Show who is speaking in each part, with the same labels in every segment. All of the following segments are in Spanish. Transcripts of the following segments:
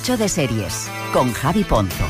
Speaker 1: 8 de series, con Javi Ponzo.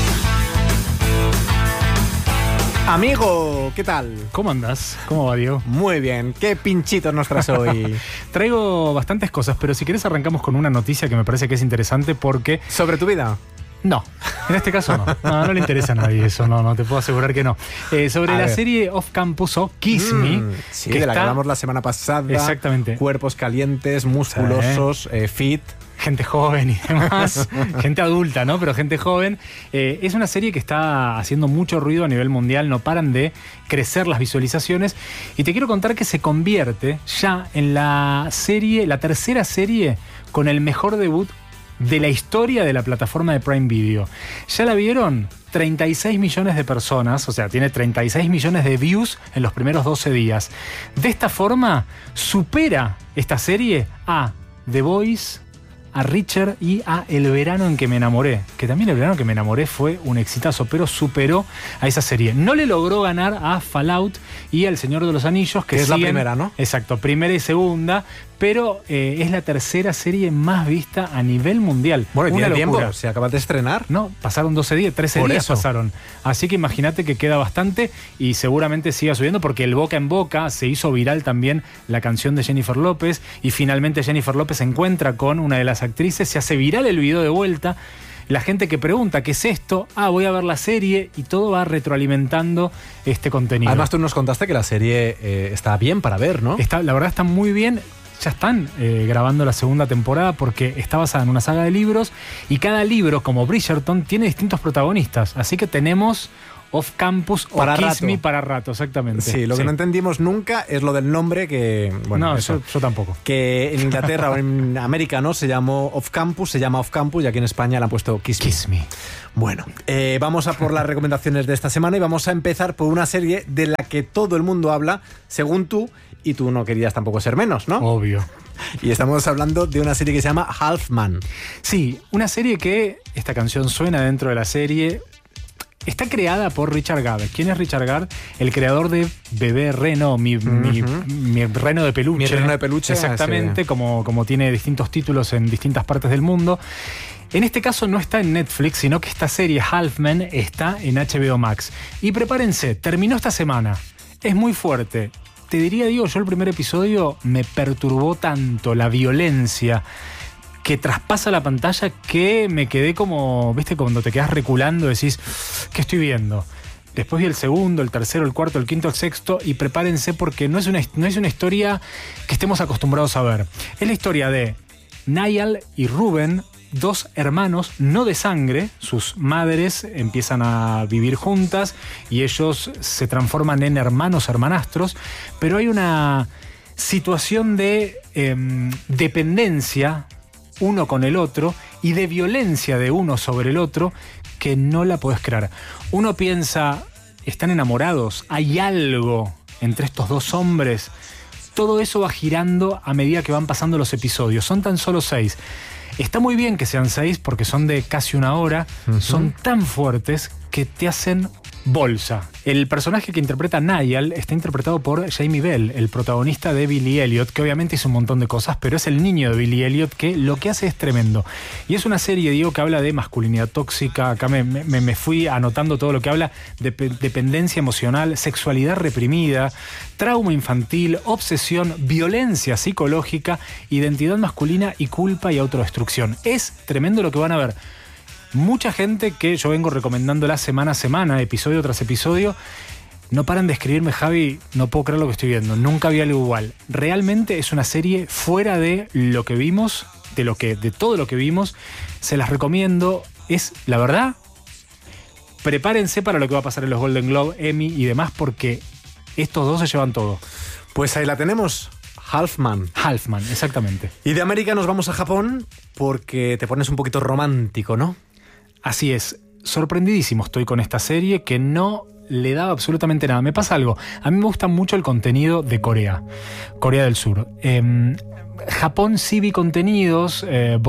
Speaker 2: Amigo, ¿qué tal?
Speaker 3: ¿Cómo andás? ¿Cómo va, Diego?
Speaker 2: Muy bien. ¿Qué pinchitos nos traes hoy?
Speaker 3: Traigo bastantes cosas, pero si querés arrancamos con una noticia que me parece que es interesante porque...
Speaker 2: ¿Sobre tu vida?
Speaker 3: No, en este caso no. No le interesa a nadie eso, no te puedo asegurar que no. Sobre la serie Off Campus o Kiss Me.
Speaker 2: Sí, de la que hablamos la semana pasada.
Speaker 3: Exactamente.
Speaker 2: Cuerpos calientes, musculosos, fit.
Speaker 3: Gente joven y demás, gente adulta, ¿no? Pero gente joven. Es una serie que está haciendo mucho ruido a nivel mundial, no paran de crecer las visualizaciones. Y te quiero contar que se convierte ya en la tercera serie con el mejor debut de la historia de la plataforma de Prime Video. ¿Ya la vieron? 36 millones de personas, o sea, tiene 36 millones de views en los primeros 12 días. De esta forma, supera esta serie a The Voice, a Richard y a El verano en que me enamoré. Que también El verano en que me enamoré fue un exitazo, pero superó a esa serie. No le logró ganar a Fallout y al Señor de los Anillos, que
Speaker 2: es la primera, ¿no?
Speaker 3: Exacto, primera y segunda, pero es la tercera serie más vista a nivel mundial.
Speaker 2: Bueno, y
Speaker 3: una
Speaker 2: tiene
Speaker 3: locura.
Speaker 2: tiempo, se acaba de estrenar.
Speaker 3: No, pasaron 12 días, 13
Speaker 2: Por
Speaker 3: días
Speaker 2: eso.
Speaker 3: pasaron. Así que imagínate que queda bastante y seguramente siga subiendo porque el boca en boca se hizo viral también la canción de Jennifer López y finalmente Jennifer López se encuentra con una de las actrices, se hace viral el video de vuelta. La gente que pregunta ¿qué es esto? Voy a ver la serie y todo va retroalimentando este contenido.
Speaker 2: Además tú nos contaste que la serie está bien para ver, ¿no?
Speaker 3: La verdad está muy bien. Ya están grabando la segunda temporada porque está basada en una saga de libros y cada libro, como Bridgerton, tiene distintos protagonistas. Así que tenemos Off Campus o Kiss Me para rato, exactamente.
Speaker 2: Sí, lo que no entendimos nunca es lo del nombre que... Bueno,
Speaker 3: no,
Speaker 2: eso,
Speaker 3: yo tampoco.
Speaker 2: Que en Inglaterra o en América no se llamó Off Campus, se llama Off Campus y aquí en España le han puesto Kiss Me. Bueno, vamos a por las recomendaciones de esta semana y vamos a empezar por una serie de la que todo el mundo habla, según tú, y tú no querías tampoco ser menos, ¿no?
Speaker 3: Obvio.
Speaker 2: Y estamos hablando de una serie que se llama Half Man.
Speaker 3: Sí, una serie que esta canción suena dentro de la serie. Está creada por Richard Gere. ¿Quién es Richard Gere? El creador de Bebé Reno, mi reno de peluche.
Speaker 2: Mi reno de peluche.
Speaker 3: Exactamente,
Speaker 2: sí.
Speaker 3: como tiene distintos títulos en distintas partes del mundo. En este caso no está en Netflix, sino que esta serie Half Man está en HBO Max. Y prepárense, terminó esta semana. Es muy fuerte. Te diría, Diego, yo el primer episodio me perturbó tanto la violencia que traspasa la pantalla que me quedé como, ¿viste? Cuando te quedas reculando decís, ¿qué estoy viendo? Después vi el segundo, el tercero, el cuarto, el quinto, el sexto y prepárense porque no es una historia que estemos acostumbrados a ver. Es la historia de Niall y Ruben, dos hermanos no de sangre. Sus madres empiezan a vivir juntas y ellos se transforman en hermanastros, pero hay una situación de dependencia uno con el otro y de violencia de uno sobre el otro que no la podés creer. Uno piensa, están enamorados, hay algo entre estos dos hombres. Todo eso va girando a medida que van pasando los episodios. Son tan solo 6. Está muy bien que sean 6 porque son de casi una hora. Son tan fuertes que te hacen bolsa. El personaje que interpreta a Niall está interpretado por Jamie Bell, el protagonista de Billy Elliot, que obviamente hizo un montón de cosas, pero es el niño de Billy Elliot que lo que hace es tremendo. Y es una serie, digo, que habla de masculinidad tóxica. Acá me fui anotando todo lo que habla de dependencia emocional, sexualidad reprimida, trauma infantil, obsesión, violencia psicológica, identidad masculina y culpa y autodestrucción. Es tremendo lo que van a ver. Mucha gente que yo vengo recomendándola semana a semana, episodio tras episodio, no paran de escribirme, Javi, no puedo creer lo que estoy viendo, nunca vi algo igual. Realmente es una serie fuera de lo que vimos, de todo lo que vimos. Se las recomiendo. Es, la verdad, prepárense para lo que va a pasar en los Golden Globe, Emmy y demás, porque estos dos se llevan todo.
Speaker 2: Pues ahí la tenemos. Half Man.
Speaker 3: Half Man, exactamente.
Speaker 2: Y de América nos vamos a Japón porque te pones un poquito romántico, ¿no?
Speaker 3: Así es, sorprendidísimo estoy con esta serie que no le daba absolutamente nada. Me pasa algo, a mí me gusta mucho el contenido de Corea del Sur. Japón sí vi contenidos,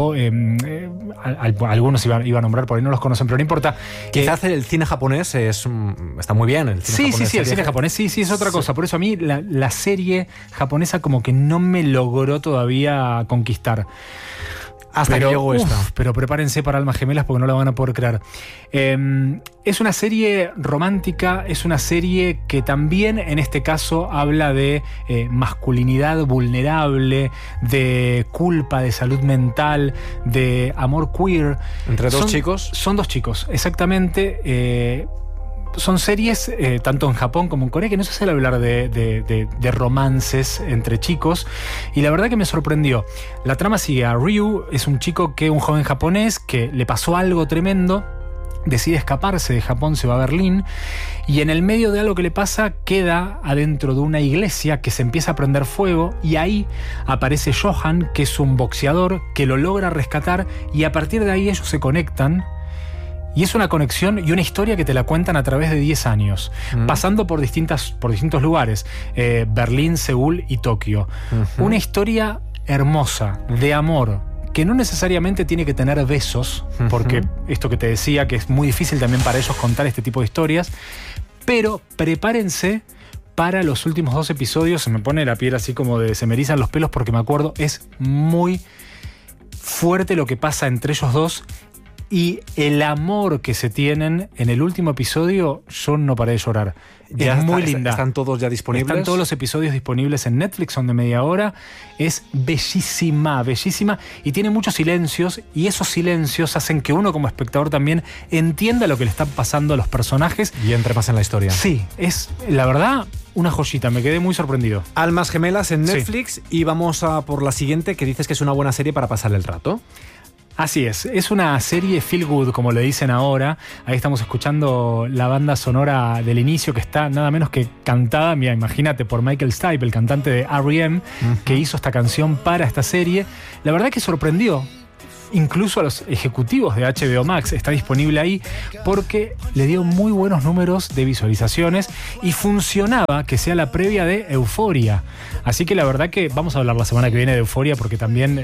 Speaker 3: algunos iba a nombrar, por ahí no los conocen, pero no importa.
Speaker 2: Quizás el cine japonés está muy bien. El cine japonés,
Speaker 3: el cine japonés sí es otra cosa. Por eso a mí la serie japonesa como que no me logró todavía conquistar.
Speaker 2: Hasta que llegó esta.
Speaker 3: Pero prepárense para Almas Gemelas porque no la van a poder creer. Es una serie romántica, es una serie que también en este caso habla de masculinidad vulnerable, de culpa, de salud mental, de amor queer.
Speaker 2: ¿Entre dos chicos?
Speaker 3: Son dos chicos, exactamente. Son series, tanto en Japón como en Corea, que no se suele hablar de romances entre chicos. Y la verdad que me sorprendió. La trama sigue a Ryu, es un joven japonés que le pasó algo tremendo. Decide escaparse de Japón, se va a Berlín. Y en el medio de algo que le pasa, queda adentro de una iglesia que se empieza a prender fuego. Y ahí aparece Johan, que es un boxeador, que lo logra rescatar. Y a partir de ahí ellos se conectan. Y es una conexión y una historia que te la cuentan a través de 10 años, pasando por distintos lugares, Berlín, Seúl y Tokio. Una historia hermosa, de amor, que no necesariamente tiene que tener besos, porque esto que te decía, que es muy difícil también para ellos contar este tipo de historias, pero prepárense para los últimos 2 episodios. Se me pone la piel así como se me erizan los pelos porque me acuerdo, es muy fuerte lo que pasa entre ellos dos. Y el amor que se tienen en el último episodio, yo no paré de llorar. Es muy linda.
Speaker 2: ¿Están todos ya disponibles?
Speaker 3: Están todos los episodios disponibles en Netflix, son de media hora. Es bellísima, bellísima. Y tiene muchos silencios. Y esos silencios hacen que uno como espectador también entienda lo que le está pasando a los personajes.
Speaker 2: Y entre más en la historia.
Speaker 3: Sí, es la verdad una joyita. Me quedé muy sorprendido.
Speaker 2: Almas Gemelas en Netflix. Sí. Y vamos a por la siguiente, que dices que es una buena serie para pasar el rato.
Speaker 3: Así es una serie feel good, como le dicen ahora. Ahí estamos escuchando la banda sonora del inicio, que está nada menos que cantada, mira, imagínate, por Michael Stipe, el cantante de R.E.M., que hizo esta canción para esta serie. La verdad que sorprendió incluso a los ejecutivos de HBO Max. Está disponible ahí porque le dio muy buenos números de visualizaciones y funcionaba que sea la previa de Euphoria. Así que la verdad que vamos a hablar la semana que viene de Euphoria, porque también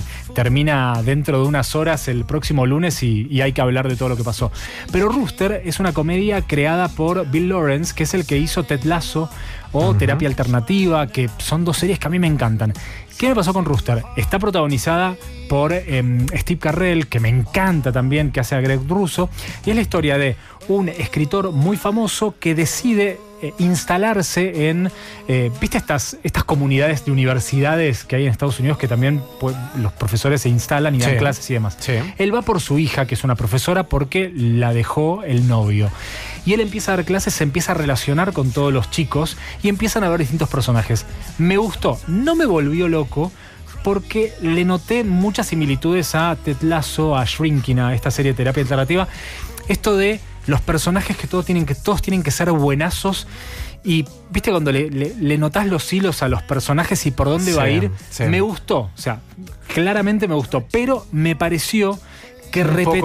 Speaker 3: termina dentro de unas horas el próximo lunes y hay que hablar de todo lo que pasó. Pero Rooster es una comedia creada por Bill Lawrence, que es el que hizo Ted Lasso o Terapia Alternativa, que son 2 series que a mí me encantan. ¿Qué me pasó con Rooster? Está protagonizada por Steve Carell, que me encanta también, que hace a Greg Russo, y es la historia de un escritor muy famoso que decide instalarse en, ¿viste estas comunidades de universidades que hay en Estados Unidos, que también los profesores se instalan y dan clases y demás? Sí. Él va por su hija, que es una profesora, porque la dejó el novio. Y él empieza a dar clases, se empieza a relacionar con todos los chicos y empiezan a ver distintos personajes. Me gustó, no me volvió loco, porque le noté muchas similitudes a Ted Lasso, a Shrinking, a esta serie de Terapia Alternativa. Esto de los personajes que todos tienen que ser buenazos. Y viste cuando le notás los hilos a los personajes y por dónde va a ir. Sí. Me gustó, o sea, claramente me gustó, pero me pareció que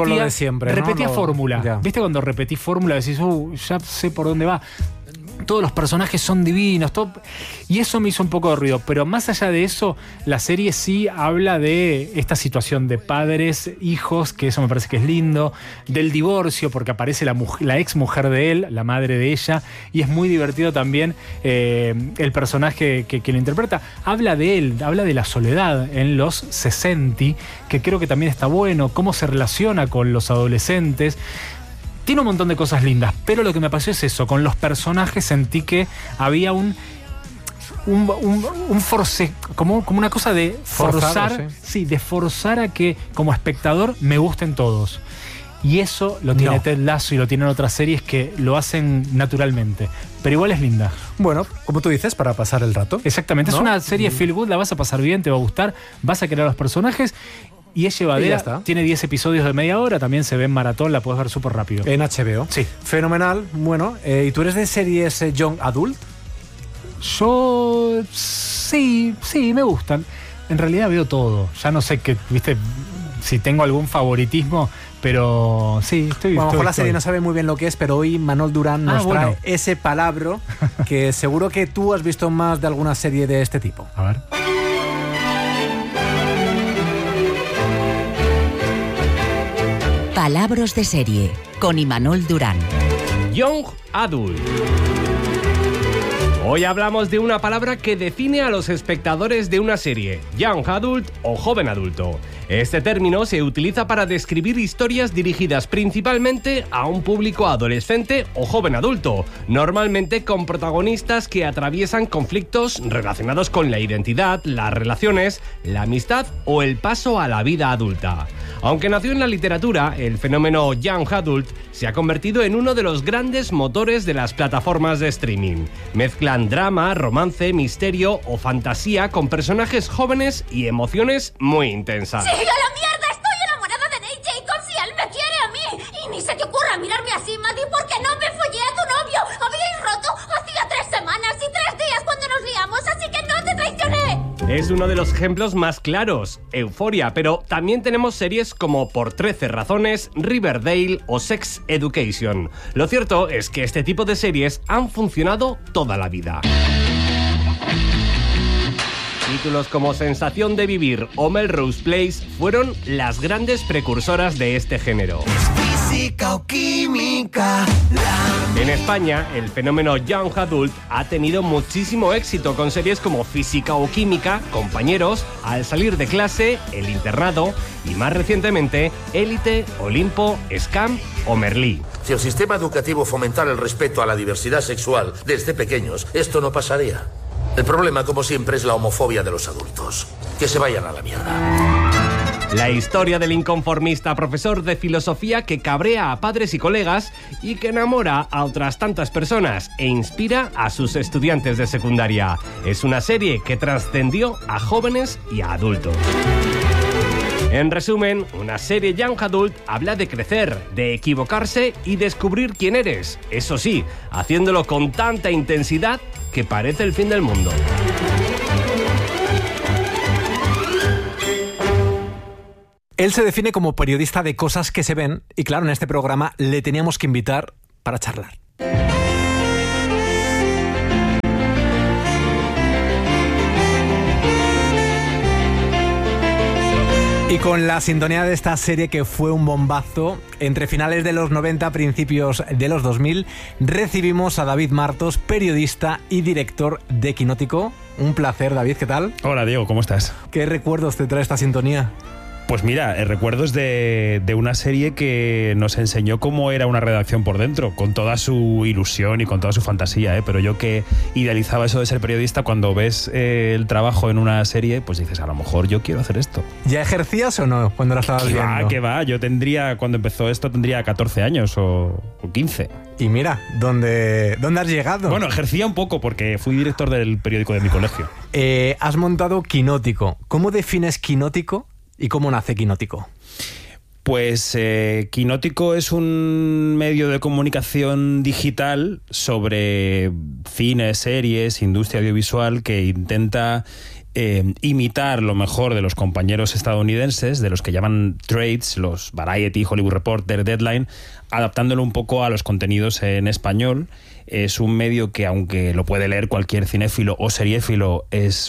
Speaker 3: repetía fórmula. Ya. ¿Viste cuando repetí fórmula? Decís, ya sé por dónde va. Todos los personajes son divinos, y eso me hizo un poco de ruido. Pero más allá de eso, la serie sí habla de esta situación de padres, hijos, que eso me parece que es lindo, del divorcio, porque aparece la ex mujer de él, la madre de ella, y es muy divertido también el personaje que lo interpreta. Habla de él, habla de la soledad en los 60, que creo que también está bueno, cómo se relaciona con los adolescentes. Tiene un montón de cosas lindas, pero lo que me pasó es eso. Con los personajes sentí que había un force, como una cosa de forzar, de forzar a que como espectador me gusten todos. Y eso lo tiene Ted Lasso y lo tienen otras series que lo hacen naturalmente. Pero igual es linda.
Speaker 2: Bueno, como tú dices, para pasar el rato.
Speaker 3: Exactamente, ¿no? Es una serie feel good, la vas a pasar bien, te va a gustar, vas a querer a los personajes. Y es llevadera, tiene 10 episodios de media hora, también se ve en maratón, la puedes ver súper rápido.
Speaker 2: En HBO.
Speaker 3: Sí.
Speaker 2: Fenomenal. Bueno, ¿y tú eres de series young adult?
Speaker 3: Yo sí, me gustan. En realidad veo todo. Ya no sé viste, si tengo algún favoritismo, pero sí,
Speaker 2: a lo mejor la serie no sabe muy bien lo que es, pero hoy Manol Durán nos trae ese palabra que seguro que tú has visto más de alguna serie de este tipo.
Speaker 3: A ver.
Speaker 1: Palabras de serie, con Imanol Durán.
Speaker 4: Young Adult. Hoy hablamos de una palabra que define a los espectadores de una serie, young adult o joven adulto. Este término se utiliza para describir historias dirigidas principalmente a un público adolescente o joven adulto, normalmente con protagonistas que atraviesan conflictos relacionados con la identidad, las relaciones, la amistad o el paso a la vida adulta. Aunque nació en la literatura, el fenómeno young adult se ha convertido en uno de los grandes motores de las plataformas de streaming. Mezclan drama, romance, misterio o fantasía con personajes jóvenes y emociones muy intensas.
Speaker 5: ¡Sí, a la mierda! ¡Estoy enamorada de Nate Jacobs y él me quiere a mí! Y ni se te ocurra mirarme así, Maddie, porque no me follé a tu novio. Habíais roto hacía 3 semanas y 3 días cuando nos liamos, así que no te traicioné.
Speaker 4: Es uno de los ejemplos más claros, Euphoria, pero también tenemos series como Por 13 razones, Riverdale o Sex Education. Lo cierto es que este tipo de series han funcionado toda la vida. Títulos como Sensación de Vivir o Melrose Place fueron las grandes precursoras de este género.
Speaker 6: Física o química.
Speaker 4: En España, el fenómeno young adult ha tenido muchísimo éxito con series como Física o Química, Compañeros, Al salir de clase, El internado y más recientemente Élite, Olimpo, Scam o Merlí.
Speaker 7: Si el sistema educativo fomentara el respeto a la diversidad sexual desde pequeños, esto no pasaría. El problema, como siempre, es la homofobia de los adultos. Que se vayan a la mierda.
Speaker 4: La historia del inconformista profesor de filosofía que cabrea a padres y colegas y que enamora a otras tantas personas e inspira a sus estudiantes de secundaria. Es una serie que trascendió a jóvenes y a adultos. En resumen, una serie young adult habla de crecer, de equivocarse y descubrir quién eres. Eso sí, haciéndolo con tanta intensidad que parece el fin del mundo.
Speaker 2: Él se define como periodista de cosas que se ven y claro, en este programa le teníamos que invitar para charlar. Y con la sintonía de esta serie que fue un bombazo, entre finales de los 90, principios de los 2000, recibimos a David Martos, periodista y director de Quinótico. Un placer, David, ¿qué tal?
Speaker 8: Hola, Diego, ¿cómo estás?
Speaker 2: ¿Qué recuerdos te trae esta sintonía?
Speaker 8: Pues mira, recuerdos de una serie que nos enseñó cómo era una redacción por dentro, con toda su ilusión y con toda su fantasía, pero yo que idealizaba eso de ser periodista, cuando ves el trabajo en una serie, pues dices, a lo mejor yo quiero hacer esto.
Speaker 2: ¿Ya ejercías o no cuando la estabas viendo?
Speaker 8: ¿Qué va? Yo cuando empezó esto tendría 14 años o 15.
Speaker 2: Y mira, ¿dónde has llegado?
Speaker 8: Bueno, ejercía un poco porque fui director del periódico de mi colegio.
Speaker 2: Has montado Quinótico. ¿Cómo defines Quinótico? ¿Y cómo nace Quinótico?
Speaker 8: Pues Quinótico es un medio de comunicación digital sobre cine, series, industria audiovisual que intenta imitar lo mejor de los compañeros estadounidenses, de los que llaman trades, los Variety, Hollywood Reporter, Deadline, adaptándolo un poco a los contenidos en español. Es un medio que, aunque lo puede leer cualquier cinéfilo o seriéfilo,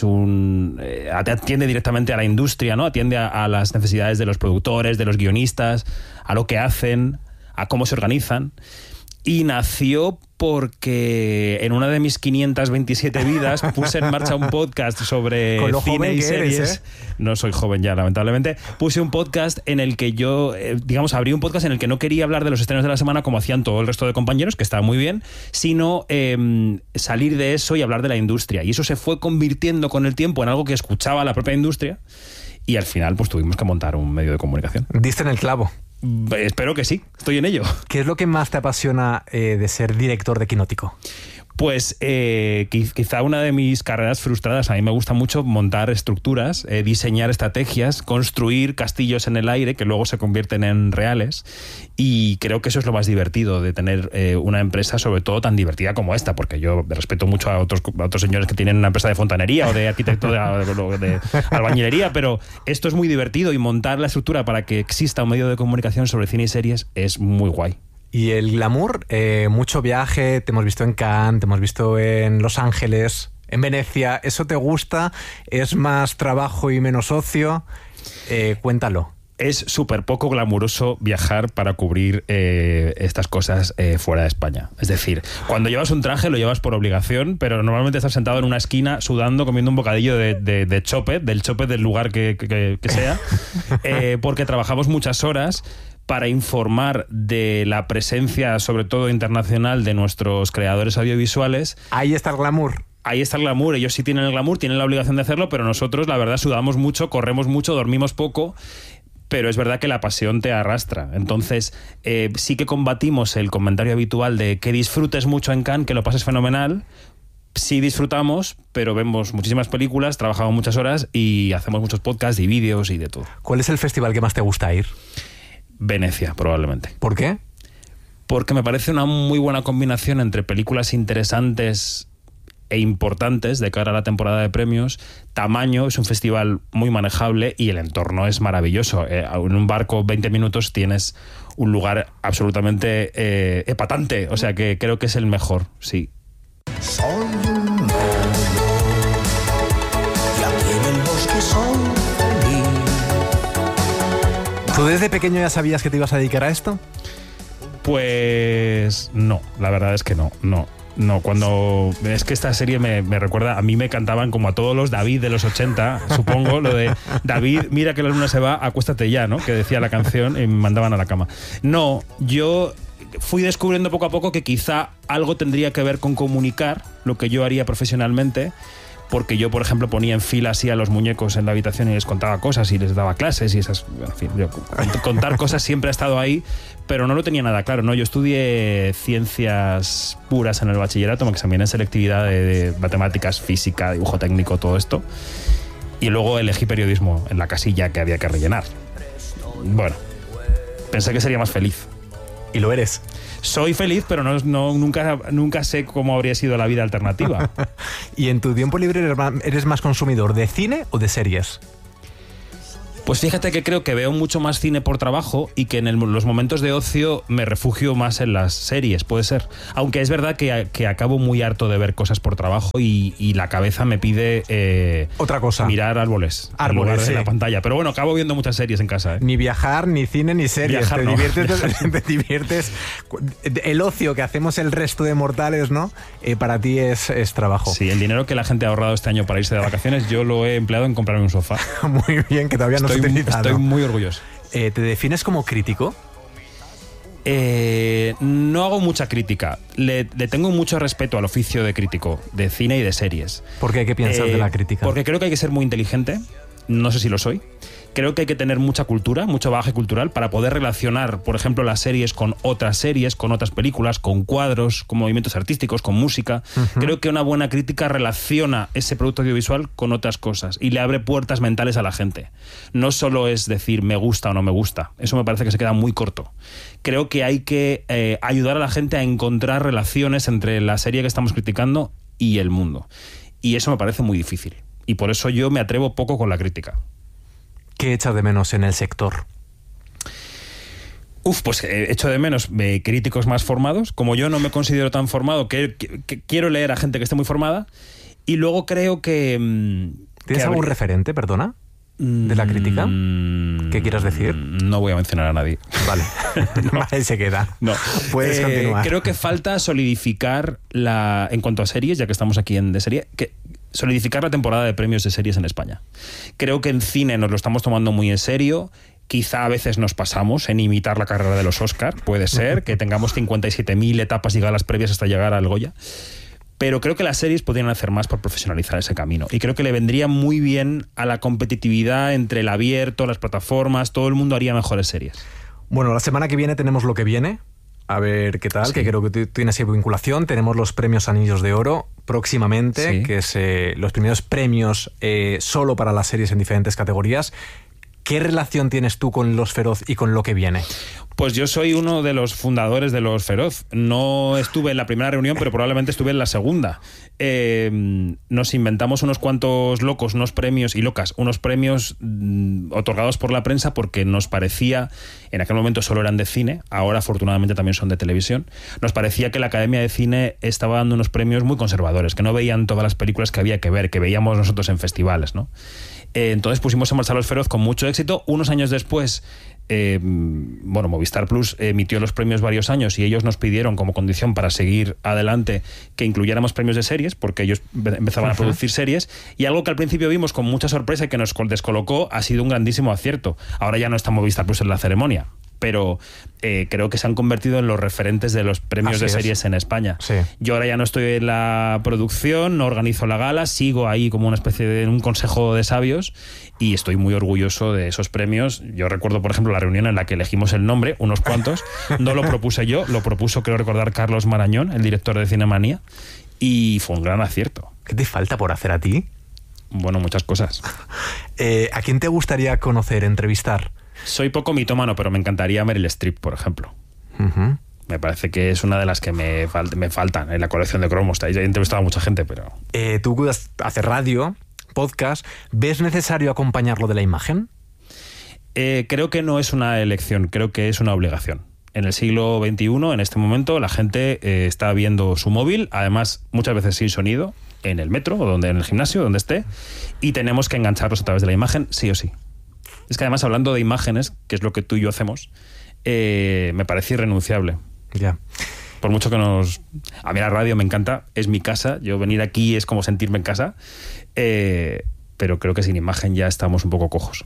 Speaker 8: atiende directamente a la industria, ¿no? Atiende a las necesidades de los productores, de los guionistas, a lo que hacen, a cómo se organizan. Y nació porque en una de mis 527 vidas puse en marcha un podcast sobre cine y series.
Speaker 2: Eres,
Speaker 8: No soy joven ya, lamentablemente. Puse un podcast en el que yo, abrí un podcast en el que no quería hablar de los estrenos de la semana como hacían todo el resto de compañeros, que estaba muy bien, sino salir de eso y hablar de la industria. Y eso se fue convirtiendo con el tiempo en algo que escuchaba la propia industria y al final pues tuvimos que montar un medio de comunicación.
Speaker 2: Diste en el clavo.
Speaker 8: Espero que sí, estoy en ello.
Speaker 2: ¿Qué es lo que más te apasiona de ser director de Quinótico?
Speaker 8: Pues quizá una de mis carreras frustradas. A mí me gusta mucho montar estructuras, diseñar estrategias, construir castillos en el aire que luego se convierten en reales, y creo que eso es lo más divertido de tener una empresa, sobre todo tan divertida como esta, porque yo respeto mucho a otros señores que tienen una empresa de fontanería o de arquitecto de albañilería, pero esto es muy divertido y montar la estructura para que exista un medio de comunicación sobre cine y series es muy guay.
Speaker 2: Y el glamour, mucho viaje, te hemos visto en Cannes, te hemos visto en Los Ángeles, en Venecia. ¿Eso te gusta? ¿Es más trabajo y menos ocio? Cuéntalo.
Speaker 8: es súper poco glamuroso viajar para cubrir estas cosas fuera de España. Es decir, cuando llevas un traje lo llevas por obligación, pero normalmente estás sentado en una esquina sudando, comiendo un bocadillo de chopet, del chopet del lugar que sea, porque trabajamos muchas horas para informar de la presencia, sobre todo internacional, de nuestros creadores audiovisuales.
Speaker 2: Ahí está el glamour.
Speaker 8: Ahí está el glamour, ellos sí tienen el glamour, tienen la obligación de hacerlo, pero nosotros, la verdad, sudamos mucho, corremos mucho, dormimos poco, pero es verdad que la pasión te arrastra. Entonces, sí que combatimos el comentario habitual de que disfrutes mucho en Cannes, que lo pases fenomenal. Sí disfrutamos, pero vemos muchísimas películas, trabajamos muchas horas y hacemos muchos podcasts y vídeos y de todo.
Speaker 2: ¿Cuál es el festival que más te gusta ir?
Speaker 8: Venecia, probablemente.
Speaker 2: ¿Por qué?
Speaker 8: Porque me parece una muy buena combinación entre películas interesantes e importantes de cara a la temporada de premios, tamaño, es un festival muy manejable y el entorno es maravilloso. En un barco 20 minutos tienes un lugar absolutamente epatante, o sea que creo que es el mejor, sí.
Speaker 6: Soy un lobo, y aquí en el bosque soy feliz.
Speaker 2: ¿Tú desde pequeño ya sabías que te ibas a dedicar a esto?
Speaker 8: Pues no, la verdad es que no. Cuando es que esta serie me recuerda, a mí me cantaban como a todos los David de los 80, supongo, lo de David, mira que la luna se va, acuéstate ya, ¿no? Que decía la canción y me mandaban a la cama. No, yo fui descubriendo poco a poco que quizá algo tendría que ver con comunicar lo que yo haría profesionalmente, porque yo, por ejemplo, ponía en fila así a los muñecos en la habitación y les contaba cosas y les daba clases y esas, en fin, contar cosas siempre ha estado ahí, pero no lo tenía nada claro, ¿no? Yo estudié ciencias puras en el bachillerato, me examiné en selectividad de matemáticas, física, dibujo técnico, todo esto, y luego elegí periodismo en la casilla que había que rellenar. Bueno, pensé que sería más feliz.
Speaker 2: Y lo eres.
Speaker 8: Soy feliz, pero nunca sé cómo habría sido la vida alternativa.
Speaker 2: ¿Y en tu tiempo libre eres más consumidor de cine o de series?
Speaker 8: Pues fíjate que creo que veo mucho más cine por trabajo y que en los momentos de ocio me refugio más en las series, puede ser. Aunque es verdad que acabo muy harto de ver cosas por trabajo y la cabeza me pide
Speaker 2: otra cosa,
Speaker 8: mirar árboles en lugar de la pantalla. Pero bueno, acabo viendo muchas series en casa.
Speaker 2: Ni viajar, ni cine, ni series.
Speaker 8: Viajar,
Speaker 2: te diviertes. El ocio que hacemos el resto de mortales, ¿no? Para ti es trabajo.
Speaker 8: Sí, el dinero que la gente ha ahorrado este año para irse de vacaciones, yo lo he empleado en comprarme un sofá.
Speaker 2: Muy bien, que todavía no
Speaker 8: Estoy muy orgulloso.
Speaker 2: ¿Te defines como crítico?
Speaker 8: No hago mucha crítica. Le tengo mucho respeto al oficio de crítico, de cine y de series.
Speaker 2: ¿Por qué? ¿Qué piensas de la crítica?
Speaker 8: Porque creo que hay que ser muy inteligente. No sé si lo soy. Creo que hay que tener mucha cultura, mucho bagaje cultural para poder relacionar, por ejemplo, las series, con otras películas, con cuadros, con movimientos artísticos, con música. Creo que una buena crítica relaciona ese producto audiovisual con otras cosas y le abre puertas mentales a la gente. No solo es decir me gusta o no me gusta. Eso me parece que se queda muy corto. Creo que hay que ayudar a la gente a encontrar relaciones entre la serie que estamos criticando y el mundo. Y eso me parece muy difícil. Y por eso yo me atrevo poco con la crítica.
Speaker 2: ¿Qué echas de menos en el sector?
Speaker 8: Pues echo de menos críticos más formados. Como yo no me considero tan formado, que quiero leer a gente que esté muy formada. Y luego creo que...
Speaker 2: ¿Tienes algún referente, perdona, de la crítica? ¿Qué quieras decir?
Speaker 8: No voy a mencionar a nadie.
Speaker 2: Vale, ahí se queda.
Speaker 8: No.
Speaker 2: Puedes continuar.
Speaker 8: Creo que falta solidificar en cuanto a series, ya que estamos aquí de serie, solidificar la temporada de premios de series en España. Creo que en cine nos lo estamos tomando muy en serio. Quizá a veces nos pasamos en imitar la carrera de los Oscar. Puede ser que tengamos 57.000 etapas y galas previas hasta llegar al Goya. Pero creo que las series podrían hacer más por profesionalizar ese camino. Y creo que le vendría muy bien a la competitividad entre el abierto, las plataformas. Todo el mundo haría mejores series.
Speaker 2: Bueno, la semana que viene tenemos Lo que viene. A ver qué tal, sí. Que creo que tiene así vinculación. Tenemos los premios Anillos de Oro próximamente, sí. Que es los primeros premios solo para las series en diferentes categorías. ¿Qué relación tienes tú con Los Feroz y con Lo que viene?
Speaker 8: Pues yo soy uno de los fundadores de Los Feroz. No estuve en la primera reunión, pero probablemente estuve en la segunda. Nos inventamos unos cuantos locos, unos premios y locas, unos premios otorgados por la prensa porque nos parecía, en aquel momento solo eran de cine, ahora afortunadamente también son de televisión, nos parecía que la Academia de Cine estaba dando unos premios muy conservadores, que no veían todas las películas que había que ver, que veíamos nosotros en festivales, ¿no? Entonces pusimos en marcha Los Feroz con mucho éxito. Unos años después, Movistar Plus emitió los premios varios años y ellos nos pidieron como condición para seguir adelante que incluyéramos premios de series, porque ellos empezaban a producir series, y algo que al principio vimos con mucha sorpresa y que nos descolocó ha sido un grandísimo acierto. Ahora ya no está Movistar Plus en la ceremonia, pero creo que se han convertido en los referentes de los premios de series en España.
Speaker 2: Sí.
Speaker 8: Yo ahora ya no estoy en la producción, no organizo la gala, sigo ahí como una especie de un consejo de sabios y estoy muy orgulloso de esos premios. Yo recuerdo, por ejemplo, la reunión en la que elegimos el nombre, unos cuantos. No lo propuse yo, lo propuso, creo recordar, Carlos Marañón, el director de Cinemanía, y fue un gran acierto.
Speaker 2: ¿Qué te falta por hacer a ti?
Speaker 8: Bueno, muchas cosas.
Speaker 2: ¿A quién te gustaría conocer, entrevistar?
Speaker 8: Soy poco mitómano, pero me encantaría Meryl Streep, por ejemplo.
Speaker 2: Uh-huh.
Speaker 8: Me parece que es una de las que me faltan en la colección de cromos. He entrevistado a mucha gente, pero...
Speaker 2: Tú haces radio, podcast. ¿Ves necesario acompañarlo de la imagen?
Speaker 8: Creo que no es una elección, creo que es una obligación. En el siglo XXI, en este momento, la gente está viendo su móvil, además muchas veces sin sonido, en el metro o en el gimnasio, donde esté, y tenemos que engancharlos a través de la imagen, sí o sí. Es que además, hablando de imágenes, que es lo que tú y yo hacemos, me parece irrenunciable.
Speaker 2: Ya.
Speaker 8: Por mucho que a mí la radio me encanta, es mi casa, yo venir aquí es como sentirme en casa, pero creo que sin imagen ya estamos un poco cojos.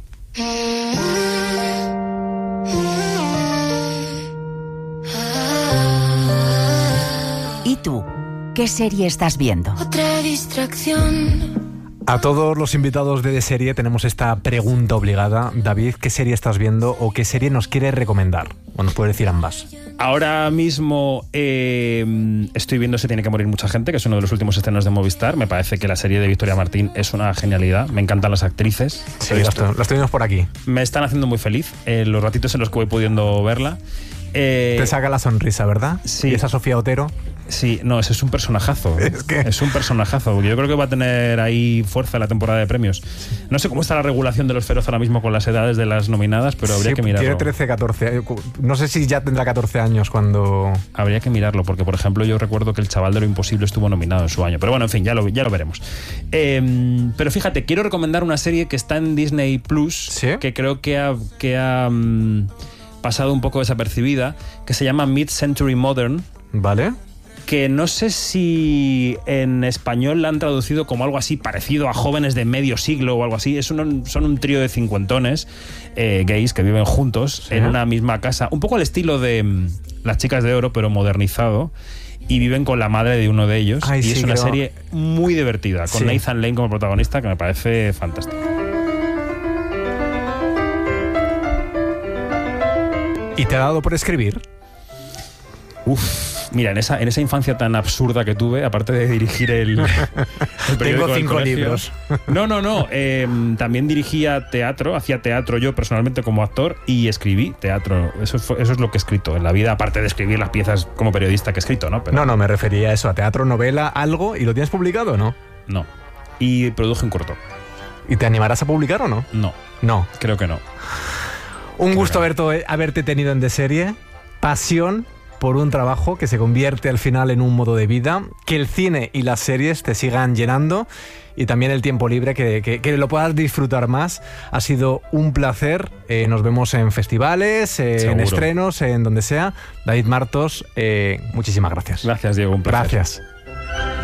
Speaker 1: ¿Y tú? ¿Qué serie estás viendo?
Speaker 9: Otra distracción.
Speaker 2: A todos los invitados de Serie tenemos esta pregunta obligada. David, ¿qué serie estás viendo o qué serie nos quieres recomendar? O nos puede decir ambas.
Speaker 8: Ahora mismo estoy viendo Se tiene que morir mucha gente, que es uno de los últimos estrenos de Movistar. Me parece que la serie de Victoria Martín es una genialidad. Me encantan las actrices.
Speaker 2: Sí, las tenemos por aquí.
Speaker 8: Me están haciendo muy feliz los ratitos en los que voy pudiendo verla.
Speaker 2: Te saca la sonrisa, ¿verdad?
Speaker 8: Sí.
Speaker 2: ¿Y esa Sofía Otero?
Speaker 8: Sí, no, ese es un personajazo. Es un personajazo. Yo creo que va a tener ahí fuerza la temporada de premios. No sé cómo está la regulación de Los Feroz ahora mismo con las edades de las nominadas, pero habría que mirarlo.
Speaker 2: Tiene 13, 14. No sé si ya tendrá 14 años cuando...
Speaker 8: Habría que mirarlo, porque por ejemplo yo recuerdo que El chaval de lo imposible estuvo nominado en su año. Pero bueno, en fin, ya lo veremos. Pero fíjate, quiero recomendar una serie que está en Disney Plus,
Speaker 2: ¿sí?
Speaker 8: Que creo que ha pasado un poco desapercibida, que se llama Mid-Century Modern.
Speaker 2: Vale.
Speaker 8: Que no sé si en español la han traducido como algo así parecido a Jóvenes de medio siglo o algo así. Son un trío de cincuentones gays que viven juntos, ¿sí?, en una misma casa, un poco al estilo de Las chicas de oro, pero modernizado, y viven con la madre de uno de ellos.
Speaker 2: Ay,
Speaker 8: y
Speaker 2: sí,
Speaker 8: es una serie muy divertida, con
Speaker 2: sí,
Speaker 8: Nathan Lane como protagonista, que me parece fantástico.
Speaker 2: ¿Y te ha dado por escribir?
Speaker 8: Mira, en esa infancia tan absurda que tuve, aparte de dirigir el periódico
Speaker 2: Tengo 5 libros.
Speaker 8: No. También dirigía teatro, hacía teatro yo personalmente como actor y escribí teatro. Eso es lo que he escrito en la vida, aparte de escribir las piezas como periodista que he escrito, ¿no? Pero
Speaker 2: No, me refería a eso, a teatro, novela, algo. ¿Y lo tienes publicado o no?
Speaker 8: No. Y produje un corto.
Speaker 2: ¿Y te animarás a publicar o no?
Speaker 8: No.
Speaker 2: No.
Speaker 8: Creo que no.
Speaker 2: Un gusto haberte tenido en De Serie. Pasión por un trabajo que se convierte al final en un modo de vida, que el cine y las series te sigan llenando y también el tiempo libre, que lo puedas disfrutar más. Ha sido un placer. Nos vemos en festivales, en estrenos, en donde sea. David Martos, muchísimas gracias.
Speaker 8: Gracias, Diego, un placer.
Speaker 2: Gracias.